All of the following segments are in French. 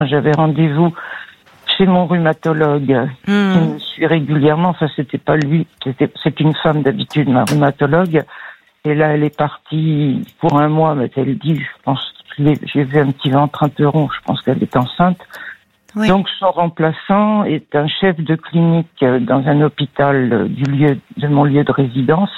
J'avais rendez-vous chez mon rhumatologue qui me suit régulièrement. Enfin, c'était pas lui, c'est une femme d'habitude, ma rhumatologue. Et là, elle est partie pour 1 mois, m'a-t-elle dit. Je pense que j'ai vu un petit ventre un peu rond. Je pense qu'elle est enceinte. Oui. Donc, son remplaçant est un chef de clinique dans un hôpital de mon lieu de résidence.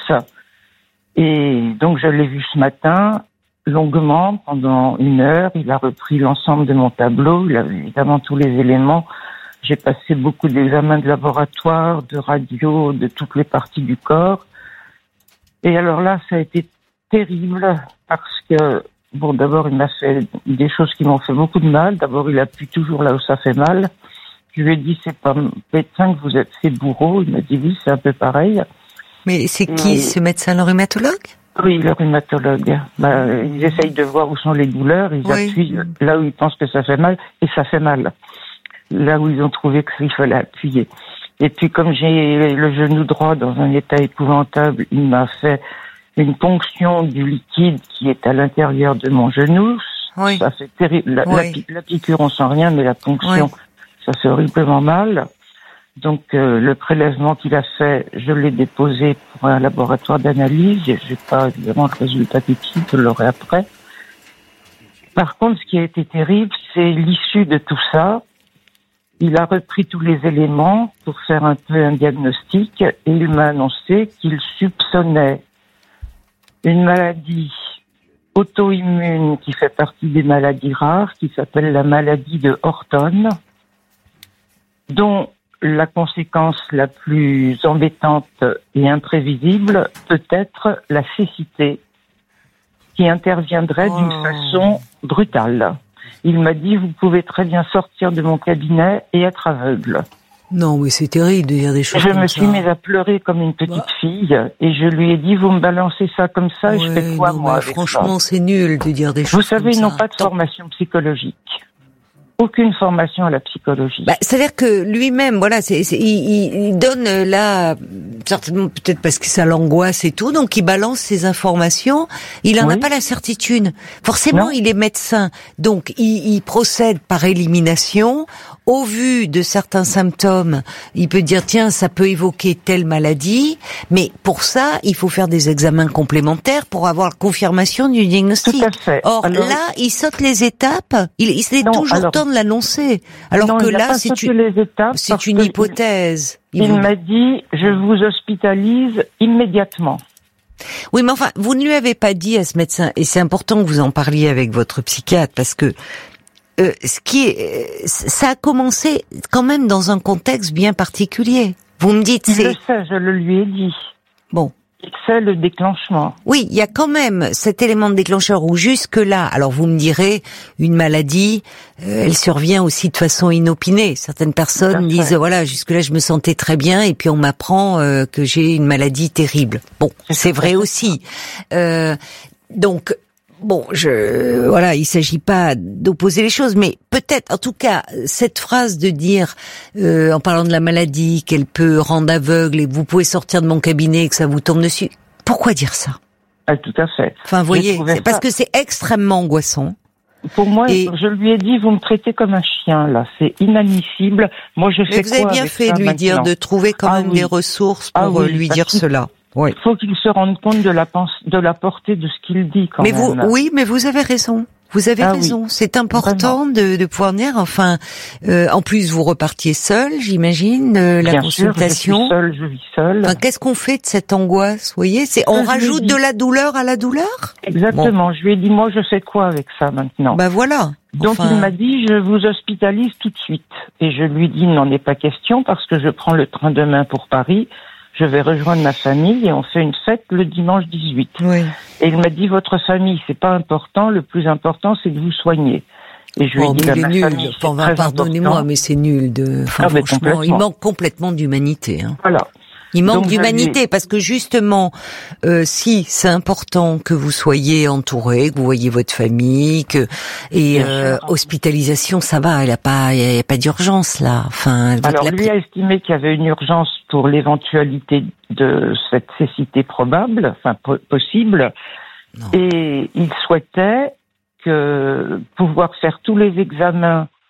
Et donc, je l'ai vu ce matin, longuement, pendant 1 heure. Il a repris l'ensemble de mon tableau. Il avait évidemment tous les éléments. J'ai passé beaucoup d'examens de laboratoire, de radio, de toutes les parties du corps. Et alors là, ça a été terrible parce que, bon, d'abord, il m'a fait des choses qui m'ont fait beaucoup de mal. D'abord, il appuie toujours là où ça fait mal. Je lui ai dit, c'est pas médecin que vous êtes, c'est bourreau. Il m'a dit, oui, c'est un peu pareil. Mais c'est qui, ce médecin, le rhumatologue? Oui, le rhumatologue. Ils essayent de voir où sont les douleurs. Ils appuient là où ils pensent que ça fait mal. Et ça fait mal. Là où ils ont trouvé qu'il fallait appuyer. Et puis, comme j'ai le genou droit dans un état épouvantable, il m'a fait une ponction du liquide qui est à l'intérieur de mon genou. Oui. Ça fait terrible. La piqûre, on sent rien, mais la ponction, ça fait horriblement mal. Donc, le prélèvement qu'il a fait, je l'ai déposé pour un laboratoire d'analyse. J'ai pas, évidemment, le résultat tout de suite, je l'aurai après. Par contre, ce qui a été terrible, c'est l'issue de tout ça. Il a repris tous les éléments pour faire un peu un diagnostic et il m'a annoncé qu'il soupçonnait une maladie auto-immune qui fait partie des maladies rares, qui s'appelle la maladie de Horton, dont la conséquence la plus embêtante et imprévisible peut être la cécité, qui interviendrait d'une façon brutale. Il m'a dit, vous pouvez très bien sortir de mon cabinet et être aveugle. Non, mais c'est terrible de dire des choses comme ça. Je me suis mise à pleurer comme une petite fille et je lui ai dit, vous me balancez ça comme ça et je fais quoi, moi, avec franchement, ça? C'est nul de dire des choses comme ça. Vous savez, ils n'ont pas de formation psychologique. Aucune formation à la psychologie. C'est-à-dire que lui-même, voilà, il donne là, certainement peut-être parce que ça l'angoisse et tout, donc il balance ses informations. Il en a pas la certitude. Forcément, il est médecin, donc il procède par élimination. Au vu de certains symptômes, il peut dire tiens, ça peut évoquer telle maladie, mais pour ça, il faut faire des examens complémentaires pour avoir la confirmation du diagnostic. Tout à fait. Or là, il saute les étapes. Il est toujours temps de l'annoncer. Alors que là, c'est une hypothèse. Il m'a dit je vous hospitalise immédiatement. Oui, mais enfin, vous ne lui avez pas dit à ce médecin, et c'est important que vous en parliez avec votre psychiatre, parce que ça a commencé quand même dans un contexte bien particulier. Vous me dites, je le sais, je le lui ai dit. Bon. C'est le déclenchement. Oui, il y a quand même cet élément de déclencheur où jusque-là, alors vous me direz, une maladie, elle survient aussi de façon inopinée. Certaines personnes disent, voilà, jusque-là je me sentais très bien et puis on m'apprend que j'ai une maladie terrible. Bon, c'est vrai aussi. Donc, bon, voilà, il s'agit pas d'opposer les choses, mais peut-être, en tout cas, cette phrase de dire, en parlant de la maladie, qu'elle peut rendre aveugle et que vous pouvez sortir de mon cabinet et que ça vous tombe dessus, pourquoi dire ça? Tout à fait. Enfin, vous voyez, parce que c'est extrêmement angoissant. Pour moi, je lui ai dit, vous me traitez comme un chien, là. C'est inadmissible. Moi, je fais quoi avec ça? Vous avez bien fait de lui dire de trouver quand même des ressources pour lui dire cela. Oui. Il faut qu'il se rende compte de la portée de ce qu'il dit quand même. Mais vous avez raison. Vous avez raison. Oui. C'est important de pouvoir dire. Enfin, en plus vous repartiez seul, j'imagine, la consultation. Sûr, je vis seul. Enfin, qu'est-ce qu'on fait de cette angoisse? Vous voyez, on rajoute de la douleur à la douleur. Exactement. Bon. Je lui ai dit, moi, je fais quoi avec ça maintenant? Voilà. Donc il m'a dit, je vous hospitalise tout de suite. Et je lui dis, il n'en est pas question parce que je prends le train demain pour Paris. Je vais rejoindre ma famille et on fait une fête le dimanche 18. Oui. Et il m'a dit, votre famille, c'est pas important, le plus important, c'est de vous soigner. Et je lui ai dit, il est nul. Pardonnez-moi, mais c'est nul franchement, il manque complètement d'humanité. Voilà. Il manque d'humanité parce que justement, si c'est important que vous soyez entouré, que vous voyez votre famille, hospitalisation, ça va, il y a pas d'urgence là. Enfin, alors lui a estimé qu'il y avait une urgence pour l'éventualité de cette cécité probable, possible, et il souhaitait pouvoir faire tous les examens